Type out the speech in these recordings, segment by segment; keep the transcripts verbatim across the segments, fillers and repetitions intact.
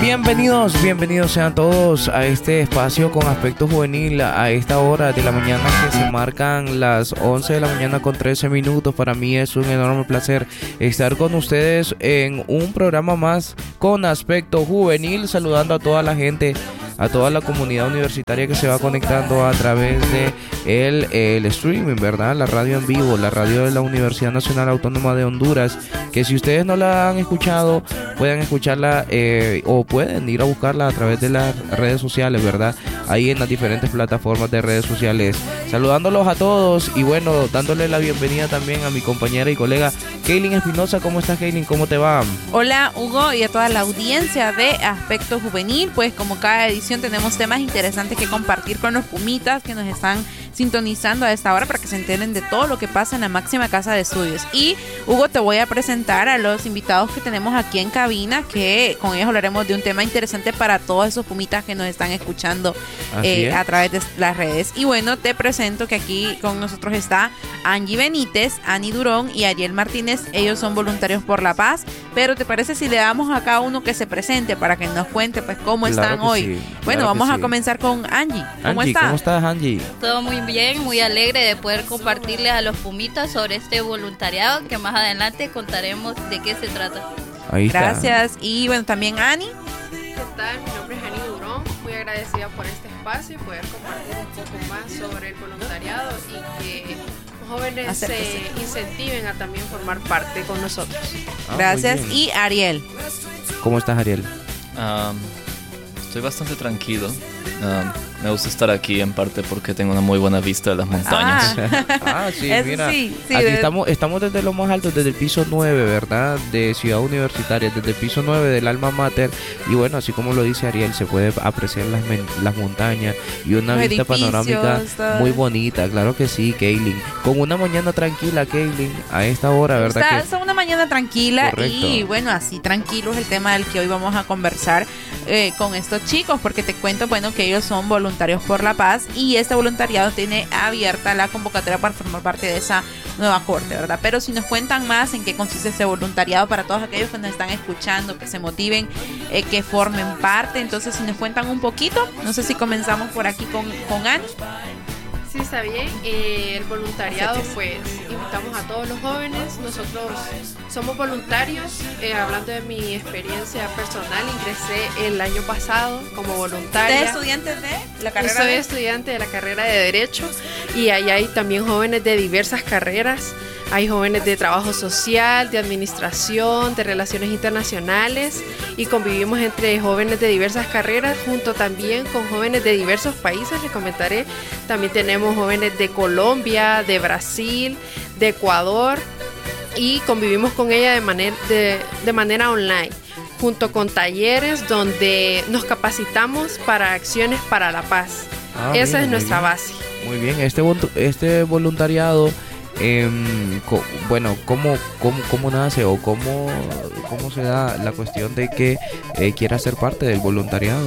Bienvenidos, bienvenidos sean todos a este espacio con aspecto juvenil a esta hora de la mañana que se marcan las once de la mañana con trece minutos. Para mí es un enorme placer estar con ustedes en un programa más con aspecto juvenil, saludando a toda la gente, a toda la comunidad universitaria que se va conectando a través de el, el streaming, ¿verdad? La radio en vivo, la radio de la Universidad Nacional Autónoma de Honduras, que si ustedes no la han escuchado, pueden escucharla eh, o pueden ir a buscarla a través de las redes sociales, ¿verdad? Ahí en las diferentes plataformas de redes sociales. Saludándolos a todos y bueno, dándole la bienvenida también a mi compañera y colega Kaylin Espinosa. ¿Cómo estás, Kaylin? ¿Cómo te va? Hola, Hugo, y a toda la audiencia de Aspecto Juvenil. Pues como cada edición tenemos temas interesantes que compartir con los pumitas que nos están sintonizando a esta hora para que se enteren de todo lo que pasa en la máxima casa de estudios. Y Hugo, te voy a presentar a los invitados que tenemos aquí en cabina, que con ellos hablaremos de un tema interesante para todos esos pumitas que nos están escuchando eh, a través de las redes. Y bueno, te presento que aquí con nosotros está Angie Benítez, Ani Durón y Ariel Martínez. Ellos son voluntarios por la paz, pero ¿te parece si le damos a cada uno que se presente para que nos cuente pues cómo claro están hoy? Sí, bueno, claro vamos a sí. comenzar con Angie. ¿Cómo Angie, estás? ¿Cómo estás, Angie? Todo muy bien, muy alegre de poder compartirles a los pumitas sobre este voluntariado que más adelante contaremos de qué se trata. Ahí está. Gracias. Y bueno, también Ani. ¿Qué tal? Mi nombre es Ani Durón, muy agradecida por este espacio y poder compartir un poco más sobre el voluntariado y que los jóvenes Acérquese. se incentiven a también formar parte con nosotros. Ah, Gracias. muy bien. Y Ariel. ¿Cómo estás, Ariel? Um, estoy bastante tranquilo. Um, me gusta estar aquí en parte porque tengo una muy buena vista de las montañas. Ah, Ah, sí, Eso mira. sí, sí, aquí de- estamos, estamos desde lo más alto, desde el piso nueve, ¿verdad? De Ciudad Universitaria, desde el piso nueve del Alma Mater. Y bueno, así como lo dice Ariel, se puede apreciar las, men- las montañas y una Los vista edificios, panorámica todo. muy bonita. Claro que sí, Kaylin. Con una mañana tranquila, Kaylin, a esta hora, ¿verdad? Está, que está una mañana tranquila. Correcto. Y bueno, así tranquilo es el tema del que hoy vamos a conversar eh, con estos chicos, porque te cuento, bueno, que ellos son voluntarios por la paz y este voluntariado tiene abierta la convocatoria para formar parte de esa nueva corte, ¿verdad? Pero si nos cuentan más en qué consiste ese voluntariado para todos aquellos que nos están escuchando, que se motiven, eh, que formen parte, entonces si nos cuentan un poquito, no sé si comenzamos por aquí con, con Ani. Sí, está bien. Eh, el voluntariado, pues, invitamos a todos los jóvenes. Nosotros somos voluntarios. Eh, hablando de mi experiencia personal, ingresé el año pasado como voluntaria. ¿Ustedes estudiantes de la carrera? Soy de- estudiante de la carrera de Derecho y ahí hay también jóvenes de diversas carreras. Hay jóvenes de trabajo social, de administración, de relaciones internacionales y convivimos entre jóvenes de diversas carreras junto también con jóvenes de diversos países. Les comentaré, también tenemos jóvenes de Colombia, de Brasil, de Ecuador y convivimos con ella de manera, de, de manera online, junto con talleres donde nos capacitamos para acciones para la paz. Ah, Esa mira, es muy nuestra bien. base. Muy bien, este, vol- este voluntariado, eh, co- bueno, ¿cómo, cómo, ¿cómo nace o cómo, cómo se da la cuestión de que eh, quiera ser parte del voluntariado?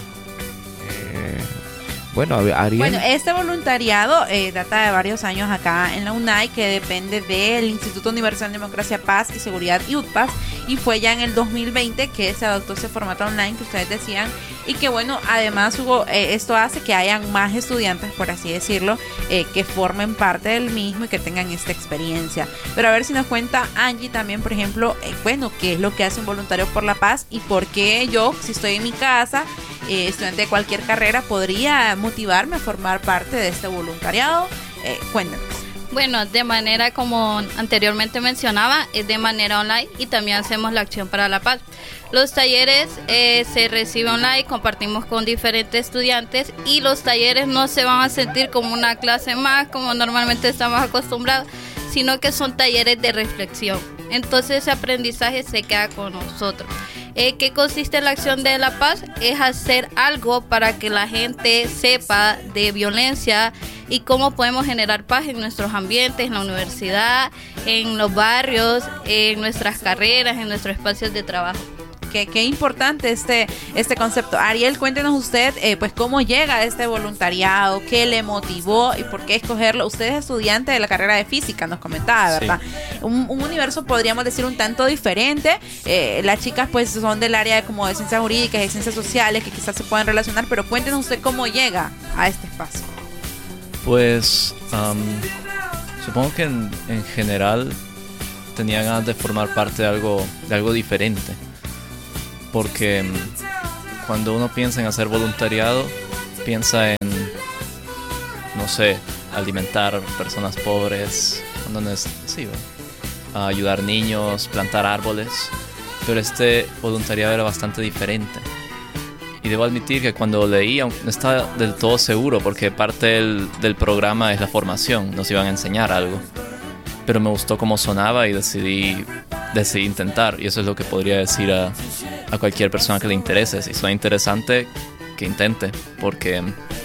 Eh, bueno, a ver, Ariel. Bueno, este voluntariado eh, data de varios años acá en la UNAI, que depende del Instituto Universal de Democracia, Paz y Seguridad, I U D P A S, y fue ya en el dos mil veinte que se adoptó ese formato online que ustedes decían, y que bueno, además Hugo, eh, esto hace que hayan más estudiantes, por así decirlo, eh, que formen parte del mismo y que tengan esta experiencia. Pero a ver si nos cuenta Angie también, por ejemplo, eh, bueno, qué es lo que hace un voluntario por la paz y por qué yo, si estoy en mi casa, eh, estudiante de cualquier carrera, podría motivarme a formar parte de este voluntariado. Eh, cuéntanos. Bueno, de manera como anteriormente mencionaba, es de manera online y también hacemos la acción para la paz. Los talleres eh, se reciben online, compartimos con diferentes estudiantes y los talleres no se van a sentir como una clase más, como normalmente estamos acostumbrados, sino que son talleres de reflexión. Entonces ese aprendizaje se queda con nosotros. Eh, ¿Qué consiste la acción de la paz? Es hacer algo para que la gente sepa de violencia y cómo podemos generar paz en nuestros ambientes, en la universidad, en los barrios, en nuestras carreras, en nuestros espacios de trabajo. qué, qué importante este, este concepto. Ariel, cuéntenos usted, eh, pues, cómo llega a este voluntariado, qué le motivó y por qué escogerlo. Usted es estudiante de la carrera de física, nos comentaba, ¿verdad? Sí. Un, un universo, podríamos decir, un tanto diferente. Eh, las chicas, pues, son del área de, como de ciencias jurídicas y ciencias sociales, que quizás se puedan relacionar, pero cuéntenos usted cómo llega a este espacio. Pues, um, supongo que en, en general tenía ganas de formar parte de algo, de algo diferente. Porque cuando uno piensa en hacer voluntariado, piensa en, no sé, alimentar personas pobres, no es, sí, ¿no? Ayudar niños, plantar árboles. Pero este voluntariado era bastante diferente. Y debo admitir que cuando leí, no estaba del todo seguro, porque parte del, del programa es la formación, nos iban a enseñar algo. Pero me gustó cómo sonaba y decidí, decidí intentar. Y eso es lo que podría decir a, a cualquier persona que le interese. Si suena interesante, que intente, porque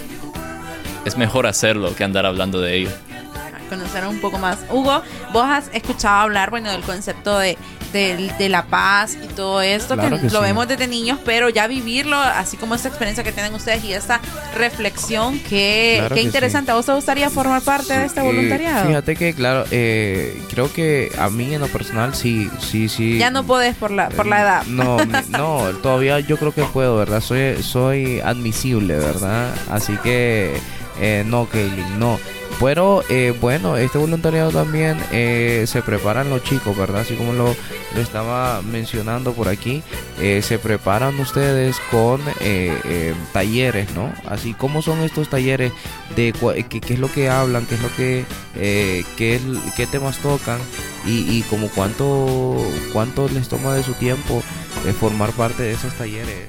es mejor hacerlo que andar hablando de ello. Conocer un poco más. Hugo, vos has escuchado hablar, bueno, del concepto de, de, de la paz y todo esto, claro que, que lo sí. vemos desde niños, pero ya vivirlo, así como esta experiencia que tienen ustedes y esta reflexión, que, claro qué que interesante. Sí. ¿A vos te gustaría formar parte sí, de este voluntariado? Eh, fíjate que, claro, eh, creo que a mí en lo personal sí, sí, sí. Ya no podés por la, por la edad. No, no, todavía yo creo que puedo, ¿verdad? Soy, soy admisible, ¿verdad? Así que, eh, no, Kaylin, no. Pero eh, bueno, este voluntariado también eh, se preparan los chicos, ¿verdad? Así como lo, lo estaba mencionando por aquí, eh, se preparan ustedes con eh, eh, talleres, ¿no? Así como son estos talleres, de qué, qué es lo que hablan, qué es lo que, eh, qué, es, qué temas tocan y, y como cuánto, cuánto les toma de su tiempo eh, formar parte de esos talleres. Eh,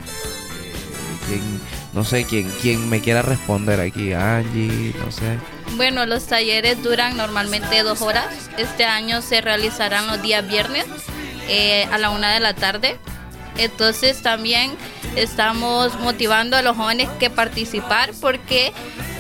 ¿quién, no sé, quién, quién me quiera responder aquí, Angie, no sé. Bueno, los talleres duran normalmente dos horas. Este año se realizarán los días viernes eh, a la una de la tarde. Entonces también estamos motivando a los jóvenes que participar porque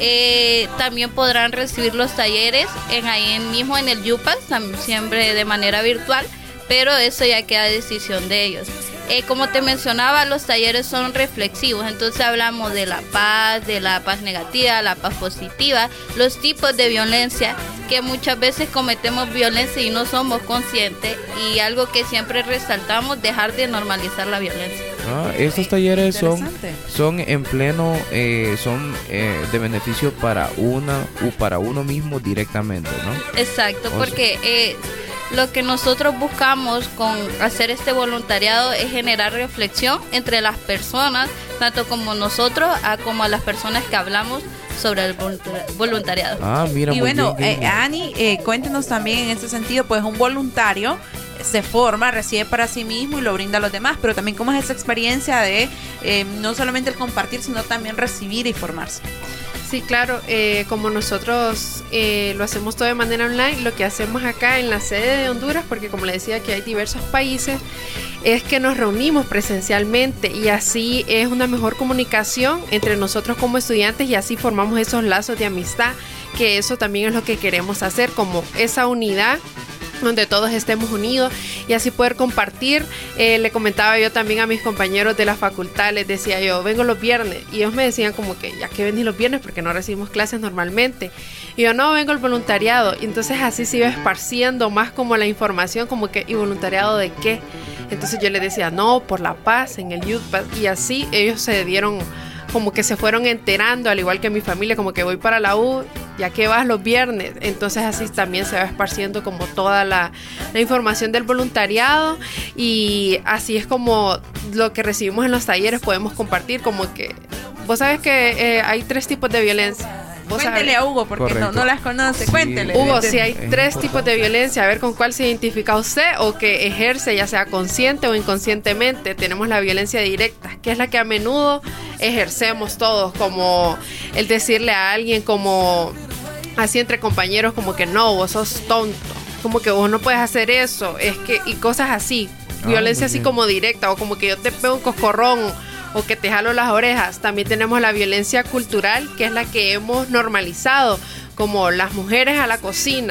eh, también podrán recibir los talleres en ahí mismo en el Yupas, siempre de manera virtual, pero eso ya queda decisión de ellos. Eh, como te mencionaba, los talleres son reflexivos, entonces hablamos de la paz, de la paz negativa, la paz positiva, los tipos de violencia, que muchas veces cometemos violencia y no somos conscientes, y algo que siempre resaltamos, dejar de normalizar la violencia. Ah, estos talleres son, son en pleno, eh, son eh, de beneficio para una o para uno mismo directamente, ¿no? Exacto, porque eh, lo que nosotros buscamos con hacer este voluntariado es generar reflexión entre las personas, tanto como nosotros, a, como a las personas que hablamos sobre el voluntariado. Ah, mira, y muy bueno, bien, eh, Ani, eh, cuéntenos también en este sentido, pues un voluntario se forma, recibe para sí mismo y lo brinda a los demás, pero también cómo es esa experiencia de eh, no solamente el compartir, sino también recibir y formarse. Sí, claro, eh, como nosotros eh, lo hacemos todo de manera online, lo que hacemos acá en la sede de Honduras, porque como le decía que hay diversos países, es que nos reunimos presencialmente y así es una mejor comunicación entre nosotros como estudiantes y así formamos esos lazos de amistad, que eso también es lo que queremos hacer, como esa unidad donde todos estemos unidos y así poder compartir. Eh, le comentaba yo también a mis compañeros de la facultad, les decía yo, vengo los viernes, y ellos me decían como que, ya que venís los viernes porque no recibimos clases normalmente, y yo no, vengo el voluntariado, y entonces así se iba esparciendo más como la información, como que, ¿y voluntariado de qué? Entonces yo les decía, no, por la paz, en el Youth Pass, y así ellos se dieron, como que se fueron enterando, al igual que mi familia, como que voy para la U, ya que vas los viernes, entonces así también se va esparciendo como toda la, la información del voluntariado, y así es como lo que recibimos en los talleres podemos compartir, como que vos sabes que eh, hay tres tipos de violencia. Cuéntele a Hugo porque no, no las conoce, sí, cuéntele. Hugo, si hay tres tipos de violencia, a ver con cuál se identifica usted o que ejerce, ya sea consciente o inconscientemente. Tenemos la violencia directa, que es la que a menudo ejercemos todos, como el decirle a alguien como así entre compañeros, como que no, vos sos tonto, como que vos no puedes hacer eso, es que, y cosas así, violencia así como directa, o como que yo te pego un coscorrón o que te jalo las orejas. También tenemos la violencia cultural, que es la que hemos normalizado, como las mujeres a la cocina,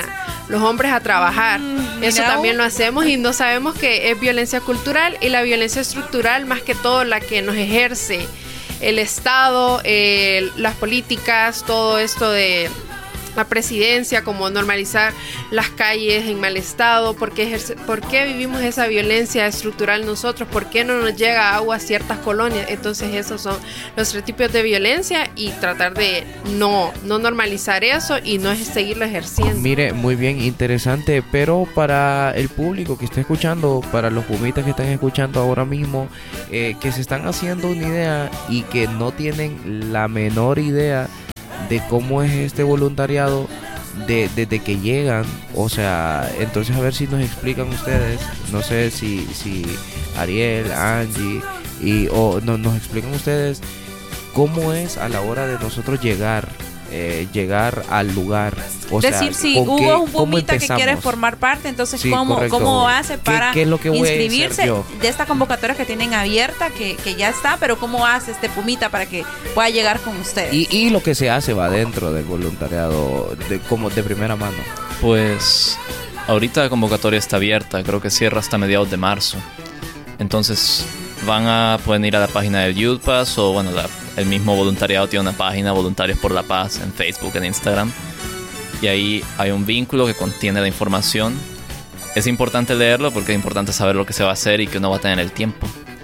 los hombres a trabajar. Mm, Eso mira, también lo hacemos y no sabemos que es violencia cultural y la violencia estructural más que todo la que nos ejerce el Estado, eh, las políticas, todo esto de la presidencia, como normalizar las calles en mal estado, ¿por qué, ejerce, por qué vivimos esa violencia estructural nosotros? ¿Por qué no nos llega agua a ciertas colonias? Entonces esos son los tres tipos de violencia y tratar de no, no normalizar eso y no seguirlo ejerciendo. Mire, muy bien, interesante, pero para el público que está escuchando, para los pumitas que están escuchando ahora mismo, eh, que se están haciendo una idea y que no tienen la menor idea de cómo es este voluntariado de, desde que llegan, o sea, entonces a ver si nos explican ustedes, no sé si, si Ariel, Angie, y, o no, nos explican ustedes cómo es a la hora de nosotros llegar, eh, llegar al lugar. O decir, sea, si ¿con Hugo qué- es un cómo pumita que quiere empezamos? formar parte, entonces Sí, ¿cómo, correcto. ¿cómo hace ¿Qué- para qué es lo que voy a hacer inscribirse yo? de esta convocatoria que tienen abierta, que, que ya está, pero cómo hace este pumita para que pueda llegar con ustedes? Y, y lo que se hace va dentro del voluntariado, de, como de primera mano. Pues ahorita la convocatoria está abierta, creo que cierra hasta mediados de marzo. Entonces van a pueden ir a la página del Youth Pass o bueno, la- el mismo voluntariado tiene una página, Voluntarios por la Paz, en Facebook, en Instagram. Y ahí hay un vínculo que contiene la información. Es importante leerlo porque es importante saber lo que se va a hacer y que uno va a tener el tiempo.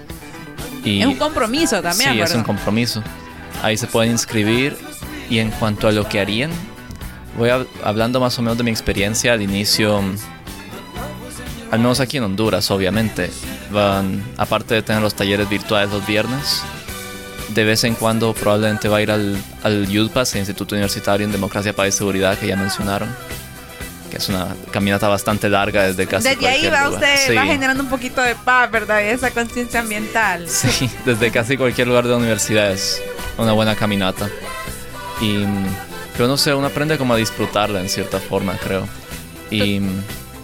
Y es un compromiso también, sí, es ¿verdad? un compromiso. Ahí se pueden inscribir. Y en cuanto a lo que harían, voy a- hablando más o menos de mi experiencia al inicio, al menos aquí en Honduras, obviamente. Van, aparte de tener los talleres virtuales los viernes, de vez en cuando probablemente va a ir al, al Youth Pass, el Instituto Universitario en Democracia, Paz y Seguridad, que ya mencionaron. Que es una caminata bastante larga desde casi Desde ahí cualquier va lugar. usted, Sí. va generando un poquito de paz, ¿verdad? Y esa conciencia ambiental. Sí, desde casi cualquier lugar de la universidad es una buena caminata. Y mm, pero no sé, uno aprende como a disfrutarla en cierta forma, creo. Y mm,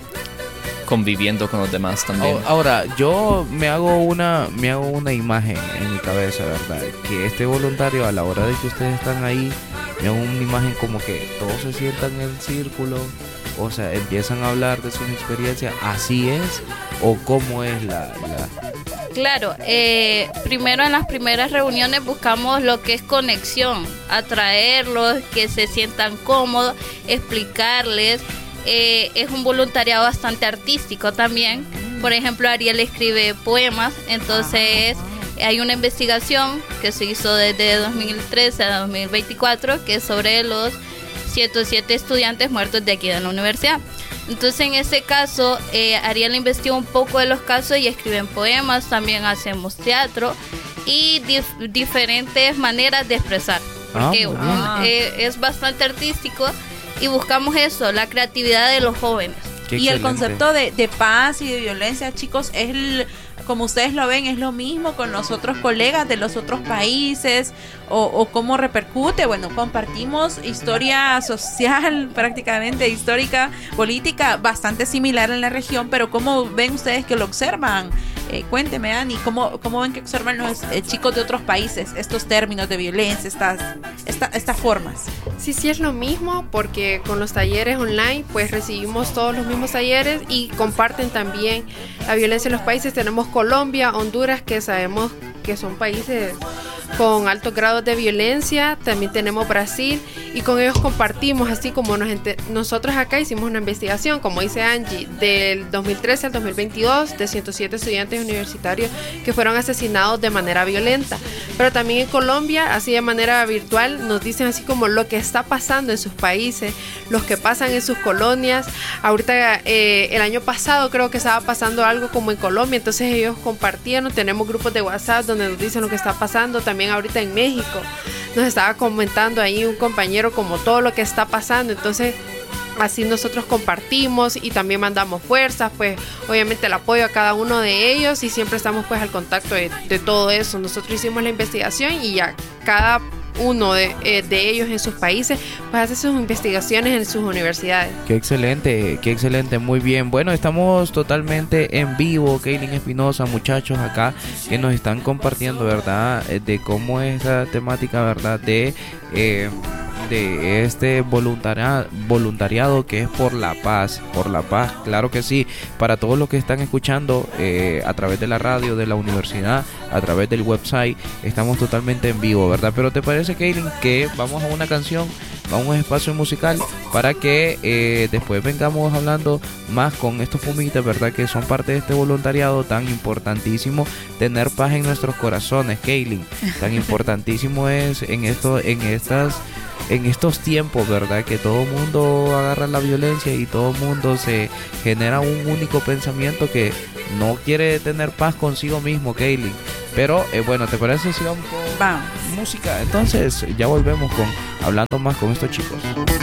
conviviendo con los demás también. Ahora- Ahora, yo me hago una me hago una imagen en mi cabeza, ¿verdad? Que este voluntario, a la hora de que ustedes están ahí, me hago una imagen como que todos se sientan en el círculo, o sea, empiezan a hablar de sus experiencias, ¿así es? ¿O cómo es la...? la... Claro, eh, primero en las primeras reuniones buscamos lo que es conexión, atraerlos, que se sientan cómodos, explicarles. Eh, es un voluntariado bastante artístico también. Por ejemplo, Ariel escribe poemas, entonces hay una investigación que se hizo desde dos mil trece a dos mil veinticuatro que es sobre los ciento siete estudiantes muertos de aquí de la universidad. Entonces en ese caso eh, Ariel investigó un poco de los casos y escriben poemas, también hacemos teatro y dif- diferentes maneras de expresar, porque Ah, muy bien. un- eh, es bastante artístico y buscamos eso, la creatividad de los jóvenes. Qué Y el excelente. concepto de, de paz y de violencia, chicos, es el, como ustedes lo ven, es lo mismo con los otros colegas de los otros países o, o cómo repercute. Bueno, compartimos historia social, prácticamente histórica, política, bastante similar en la región, pero ¿cómo ven ustedes que lo observan? Eh, cuénteme, Ani, ¿cómo, ¿cómo ven que observan los eh, chicos de otros países estos términos de violencia, estas, esta, estas formas? Sí, sí es lo mismo porque con los talleres online pues recibimos todos los mismos talleres y comparten también la violencia en los países. Tenemos Colombia, Honduras, que sabemos que son países con altos grados de violencia. También tenemos Brasil y con ellos compartimos, así como nos ente- nosotros acá hicimos una investigación, como dice Angie, del dos mil trece al dos mil veintidós de ciento siete estudiantes universitarios que fueron asesinados de manera violenta. Pero también en Colombia, así de manera virtual, nos dicen así como lo que está pasando en sus países, los que pasan en sus colonias. Ahorita eh, el año pasado creo que estaba pasando algo como en Colombia, entonces ellos compartían, tenemos grupos de WhatsApp donde nos dicen lo que está pasando. También ahorita en México nos estaba comentando ahí un compañero como todo lo que está pasando, entonces así nosotros compartimos y también mandamos fuerzas, pues obviamente el apoyo a cada uno de ellos y siempre estamos pues al contacto de, de todo eso. Nosotros hicimos la investigación y ya cada uno de, eh, de ellos en sus países pues hace sus investigaciones en sus universidades. Qué excelente, qué excelente, muy bien. Bueno, estamos totalmente en vivo, Kaylin Espinosa, muchachos acá que nos están compartiendo, ¿verdad? Eh, De cómo es esa temática, ¿verdad? De eh, de este voluntariado, voluntariado que es por la paz, por la paz, claro que sí, para todos los que están escuchando eh, a través de la radio, de la universidad, a través del website, estamos totalmente en vivo, ¿verdad? Pero ¿te parece, Kaylin, que vamos a una canción, vamos a un espacio musical para que eh, después vengamos hablando más con estos fumitas, ¿verdad? Que son parte de este voluntariado tan importantísimo, tener paz en nuestros corazones, Kaylin, tan importantísimo es en esto, en estas en estos tiempos, ¿verdad? Que todo el mundo agarra la violencia y todo el mundo se genera un único pensamiento que no quiere tener paz consigo mismo, Kaylin. Pero eh, bueno, ¿te parece si vamos con Vamos. música? Entonces ya volvemos con hablando más con estos chicos.